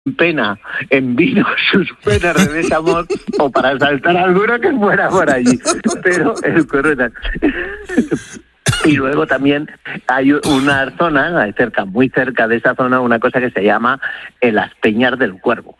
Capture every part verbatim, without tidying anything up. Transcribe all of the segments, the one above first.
pena en vino sus penas de desamor o para saltar alguno que fuera por allí, pero el cuervo tal. Y luego también hay una zona cerca, muy cerca de esa zona, una cosa que se llama eh, las Peñas del Cuervo.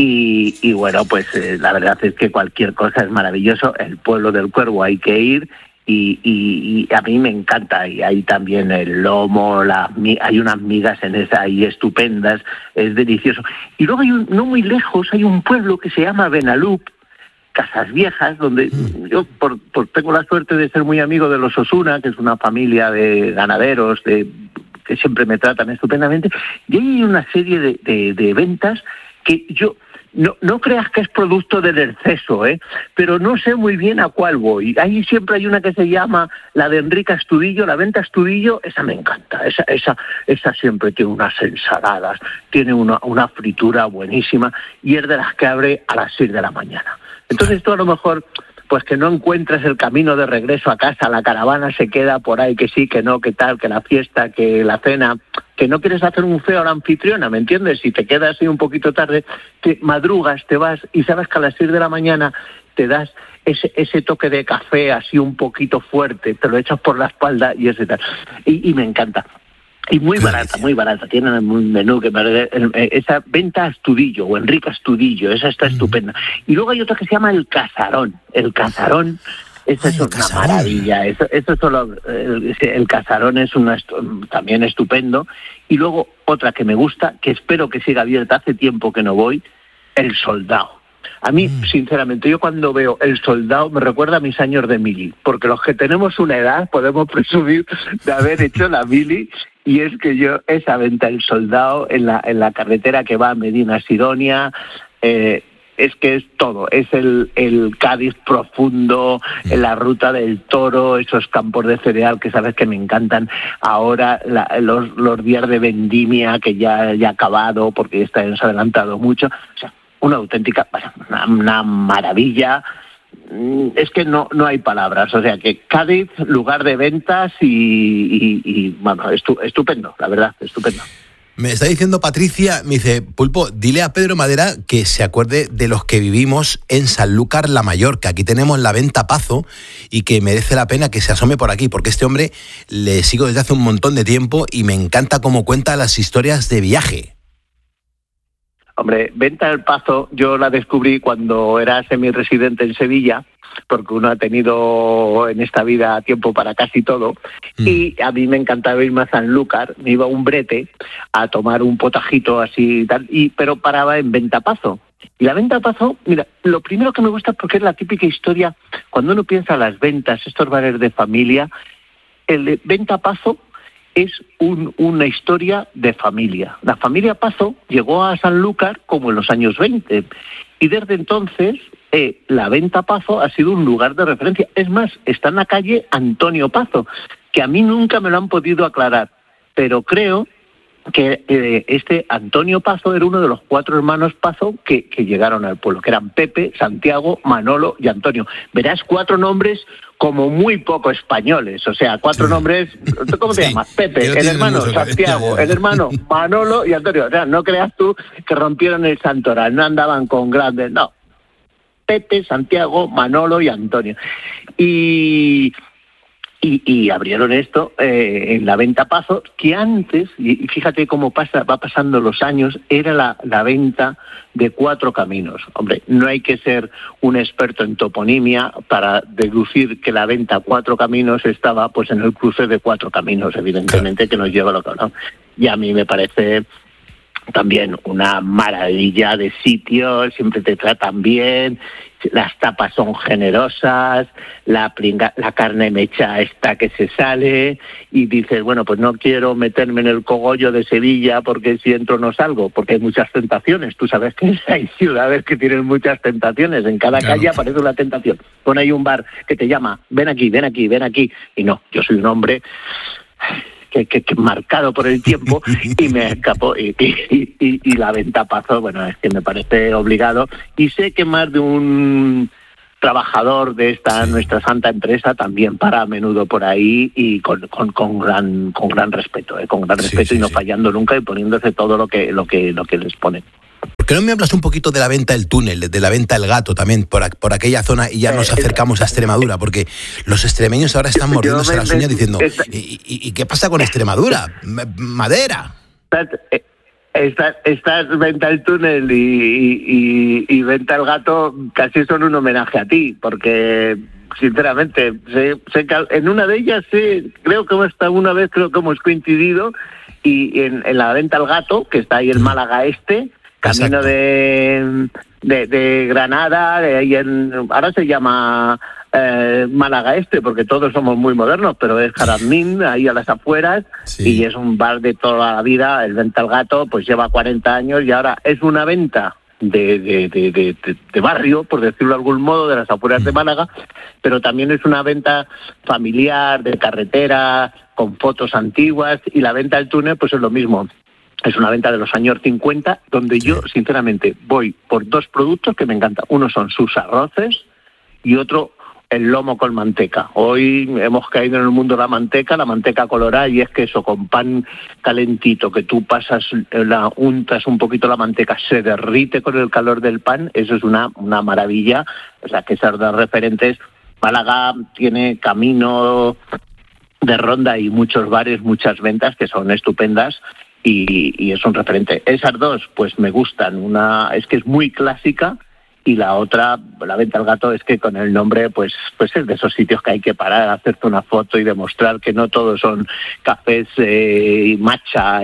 Y, y bueno, pues eh, la verdad es que cualquier cosa es maravilloso. El pueblo del Cuervo hay que ir. Y, y, y a mí me encanta, y hay también el lomo, la, hay unas migas en esa ahí estupendas, es delicioso. Y luego hay un, no muy lejos, hay un pueblo que se llama Benalup, Casas Viejas, donde yo por, por, tengo la suerte de ser muy amigo de los Osuna, que es una familia de ganaderos de, que siempre me tratan estupendamente, y hay una serie de, de, de ventas que yo... No, no creas que es producto del exceso, ¿eh? Pero no sé muy bien a cuál voy. Ahí siempre hay una que se llama la de Enrique Astudillo, la venta Astudillo, esa me encanta, esa, esa, esa siempre tiene unas ensaladas, tiene una, una fritura buenísima y es de las que abre a las seis de la mañana. Entonces tú a lo mejor, pues que no encuentras el camino de regreso a casa, la caravana se queda por ahí, que sí, que no, que tal, que la fiesta, que la cena... que no quieres hacer un feo a la anfitriona, ¿me entiendes? Si te quedas ahí un poquito tarde, te madrugas, te vas y sabes que a las seis de la mañana te das ese, ese toque de café así un poquito fuerte, te lo echas por la espalda y ese tal. Y, y me encanta. Y muy barata, muy barata. Tienen un menú que me... Esa venta Astudillo o Enrique Astudillo, esa está estupenda. Y luego hay otra que se llama El Casarón. El Casarón... Eso es una maravilla, eso, eso solo, el, el Casarón es una, también estupendo. Y luego otra que me gusta, que espero que siga abierta, hace tiempo que no voy, El Soldado. A mí, mm. sinceramente, yo cuando veo El Soldado me recuerda a mis años de mili, porque los que tenemos una edad podemos presumir de haber hecho la mili, y es que yo, esa venta El Soldado en la, en la carretera que va a Medina Sidonia, eh, es que es todo, es el, el Cádiz profundo, la ruta del Toro, esos campos de cereal que sabes que me encantan, ahora la, los, los días de vendimia que ya, ya ha acabado porque este año se ha adelantado mucho, o sea, una auténtica, una, una maravilla, es que no, no hay palabras, o sea que Cádiz, lugar de ventas y, y, y bueno, estu, estupendo, la verdad, estupendo. Me está diciendo Patricia, me dice, Pulpo, dile a Pedro Madera que se acuerde de los que vivimos en Sanlúcar la Mayor, que aquí tenemos la venta Pazo y que merece la pena que se asome por aquí, porque este hombre le sigo desde hace un montón de tiempo y me encanta cómo cuenta las historias de viaje. Hombre, Venta del Pazo yo la descubrí cuando era semi-residente en Sevilla, porque uno ha tenido en esta vida tiempo para casi todo, mm. y a mí me encantaba irme a Sanlúcar, me iba a un brete a tomar un potajito así y tal, y, pero paraba en Ventapazo. Y la Ventapazo, mira, lo primero que me gusta es porque es la típica historia, cuando uno piensa en las ventas, estos bares de familia, el Ventapazo es un, una historia de familia. La familia Pazo llegó a Sanlúcar como en los años veinte, y desde entonces eh, la Venta Pazo ha sido un lugar de referencia. Es más, está en la calle Antonio Pazo, que a mí nunca me lo han podido aclarar, pero creo que eh, este Antonio Pazo era uno de los cuatro hermanos Pazo que, que llegaron al pueblo, que eran Pepe, Santiago, Manolo y Antonio. Verás cuatro nombres como muy poco españoles, o sea, cuatro sí. nombres, ¿cómo te sí. llamas? Pepe, el hermano Santiago, el hermano Manolo y Antonio. O sea, no creas tú que rompieron el santoral, no andaban con grandes, no. Pepe, Santiago, Manolo y Antonio. Y... Y, y abrieron esto eh, en la Venta Pazo, que antes, y fíjate cómo pasa, va pasando los años, era la, la venta de Cuatro Caminos. Hombre, no hay que ser un experto en toponimia para deducir que la venta Cuatro Caminos estaba pues en el cruce de Cuatro Caminos, evidentemente, que nos lleva a lo que no. Y a mí me parece también una maravilla de sitio, siempre te tratan bien, las tapas son generosas, la pringa, la carne mecha esta que se sale, y dices, bueno, pues no quiero meterme en el cogollo de Sevilla porque si entro no salgo, porque hay muchas tentaciones. Tú sabes que hay ciudades que tienen muchas tentaciones, en cada claro. calle aparece una tentación. Pon ahí un bar que te llama, ven aquí, ven aquí, ven aquí, y no, yo soy un hombre... Que, que, que marcado por el tiempo y me escapó y, y, y, y la Venta Pazo, bueno, es que me parece obligado y sé que más de un trabajador de esta sí. nuestra santa empresa, también para a menudo por ahí y con, con, con gran con gran respeto, ¿eh? con gran respeto sí, sí, y no sí. fallando nunca y poniéndose todo lo que lo que lo que les ponen. ¿Por qué no me hablas un poquito de la venta del túnel, de la venta del gato también por, a, por aquella zona y ya nos acercamos a Extremadura? Porque los extremeños ahora están mordiéndose las uñas diciendo esta, ¿y, y, ¿y qué pasa con Extremadura? Madera. Estas esta venta del túnel y, y, y venta del gato casi son un homenaje a ti, porque sinceramente sé, sé que en una de ellas sí, creo que hasta una vez creo que hemos coincidido y en, en la venta del gato, que está ahí en Málaga Este, camino de, de, de Granada, de ahí en, ahora se llama eh, Málaga Este, porque todos somos muy modernos, pero es Jardín, ahí a las afueras, sí. y es un bar de toda la vida. El Venta al Gato pues lleva cuarenta años y ahora es una venta de, de, de, de, de, de barrio, por decirlo de algún modo, de las afueras de Málaga, pero también es una venta familiar, de carretera, con fotos antiguas, y la venta del túnel pues es lo mismo. Es una venta de los años cincuenta, donde sí. yo, sinceramente, voy por dos productos que me encantan. Uno son sus arroces y otro el lomo con manteca. Hoy hemos caído en el mundo de la manteca, la manteca colorada, y es que eso, con pan calentito, que tú pasas, la untas un poquito la manteca, se derrite con el calor del pan, eso es una, una maravilla. O sea, que esas dos referentes. Málaga tiene camino de ronda y muchos bares, muchas ventas que son estupendas. Y, y es un referente. Esas dos, pues me gustan. Una es que es muy clásica y la otra, la Venta al Gato, es que con el nombre, pues pues es de esos sitios que hay que parar, hacerte una foto y demostrar que no todos son cafés eh, y matcha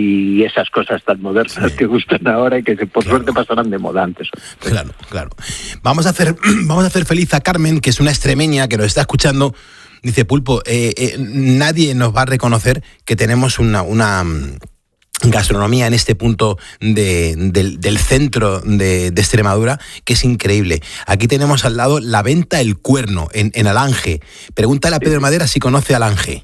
y esas cosas tan modernas sí. que gustan ahora y que por claro. suerte pasarán de moda antes. Claro, claro. Vamos a hacer, vamos a hacer feliz a Carmen, que es una extremeña que nos está escuchando. Dice, Pulpo, eh, eh, nadie nos va a reconocer que tenemos una... una gastronomía en este punto de, de, del centro de, de Extremadura, que es increíble. Aquí tenemos al lado la Venta El Cuerno, en, en Alange. Pregúntale a Pedro Madera si conoce Alange.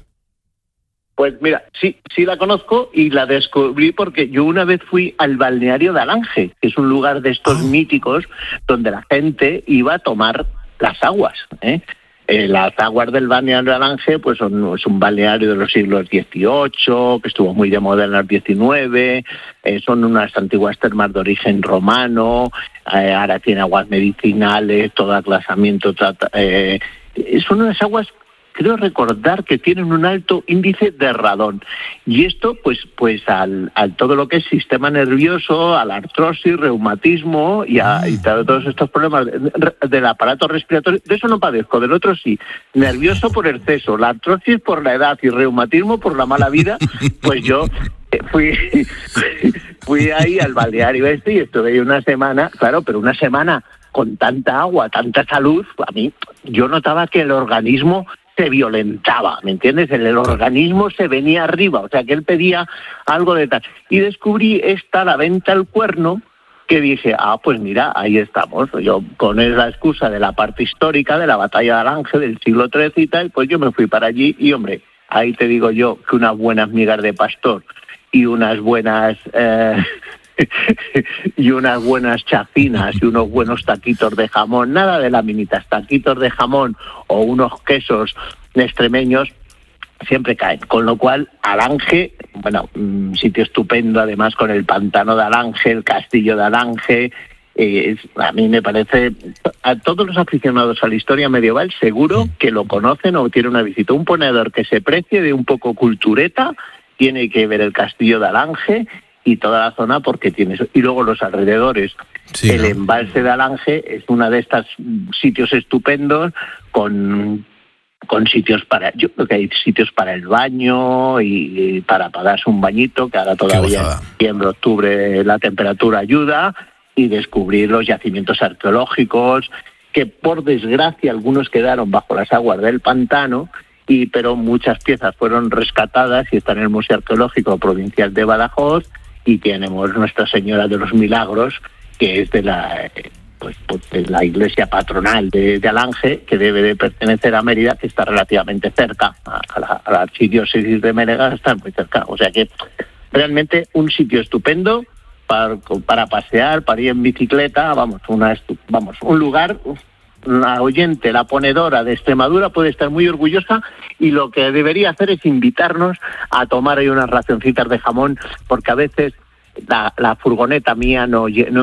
Pues mira, sí, sí la conozco y la descubrí porque yo una vez fui al balneario de Alange, que es un lugar de estos oh. míticos donde la gente iba a tomar las aguas, ¿eh? Eh, las aguas del balneario de Alange pues son, es un balneario de los siglos dieciocho, que estuvo muy de moda en el diecinueve, eh, son unas antiguas termas de origen romano, eh, ahora tiene aguas medicinales, todo aclasamiento, trata, eh, son unas aguas, creo recordar que tienen un alto índice de radón. Y esto, pues, pues al, al todo lo que es sistema nervioso, a la artrosis, reumatismo y a, y a todos estos problemas de, del aparato respiratorio. De eso no padezco, del otro sí. Nervioso por exceso, la artrosis por la edad y reumatismo por la mala vida. Pues yo fui, fui ahí al balneario este y estuve ahí una semana, claro, pero una semana con tanta agua, tanta salud, a mí, yo notaba que el organismo se violentaba, ¿me entiendes? El, el organismo se venía arriba, o sea que él pedía algo de tal. Y descubrí esta, la Venta al Cuerno, que dije, ah, pues mira, ahí estamos. Yo con la excusa de la parte histórica, de la batalla de Alange del siglo trece y tal, pues yo me fui para allí y, hombre, ahí te digo yo que unas buenas migas de pastor y unas buenas... Eh, y unas buenas chacinas y unos buenos taquitos de jamón, nada de laminitas, taquitos de jamón o unos quesos extremeños siempre caen, con lo cual Alange, bueno, un sitio estupendo, además con el pantano de Alange, el castillo de Alange, eh, a mí me parece, a todos los aficionados a la historia medieval seguro que lo conocen o tienen una visita. Un ponedor que se precie de un poco cultureta tiene que ver el castillo de Alange y toda la zona porque tiene eso. Y luego los alrededores. Sí, el ¿no? embalse de Alange es uno de estos sitios estupendos con, con sitios para... Yo creo que hay sitios para el baño y, y para, para darse un bañito, que ahora todavía en septiembre, octubre la temperatura ayuda, y descubrir los yacimientos arqueológicos, que por desgracia algunos quedaron bajo las aguas del pantano, y pero muchas piezas fueron rescatadas y están en el Museo Arqueológico Provincial de Badajoz. Y tenemos Nuestra Señora de los Milagros, que es de la pues, pues de la iglesia patronal de, de Alange, que debe de pertenecer a Mérida, que está relativamente cerca, a, a, la, a la archidiócesis de Mérida está muy cerca. O sea que realmente un sitio estupendo para, para pasear, para ir en bicicleta, vamos, una vamos un lugar la oyente, la ponedora de Extremadura, puede estar muy orgullosa y lo que debería hacer es invitarnos a tomar ahí unas racioncitas de jamón, porque a veces la, la furgoneta mía no, no